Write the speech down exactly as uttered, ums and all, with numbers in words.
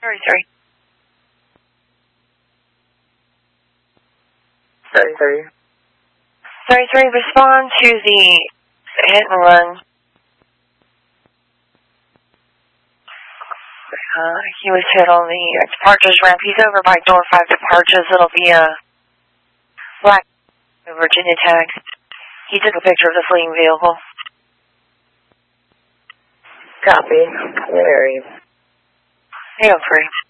Sorry, sorry. Sorry, sorry. Sorry, sorry, respond to the hit and run. Uh, he was hit on the departures ramp. He's over by door five departures. It'll be a black Virginia Tech. He took a picture of the fleeing vehicle. Copy. Very. eight oh three.